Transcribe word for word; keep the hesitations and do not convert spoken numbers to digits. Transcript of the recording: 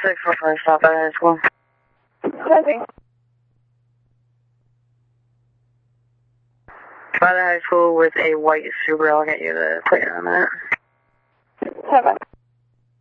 six four four, stop at high school. Heavy. By the high school with a white Subaru. I'll get you the plate in a minute. Heavy.